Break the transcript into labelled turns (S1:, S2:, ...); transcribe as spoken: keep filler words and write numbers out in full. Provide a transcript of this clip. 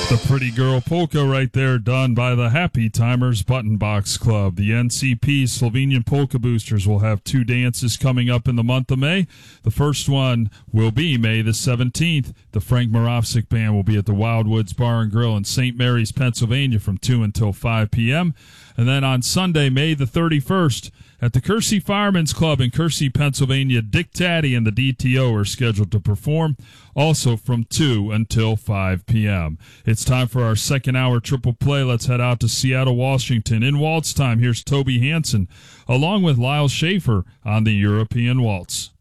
S1: The Pretty Girl Polka right there, done by the Happy Timers Button Box Club. The N C P Slovenian Polka Boosters will have two dances coming up in the month of May. The first one will be May the seventeenth. The Frank Moravsik Band will be at the Wildwoods Bar and Grill in Saint Mary's, Pennsylvania from two until five p.m. And then on Sunday, May the thirty-first, at the Kersey Firemen's Club in Kersey, Pennsylvania, Dick Taddy and the D T O are scheduled to perform, also from two until five p.m. It's time for our second hour triple play. Let's head out to Seattle, Washington. In waltz time, here's Toby Hansen, along with Lyle Schaefer on the European Waltz.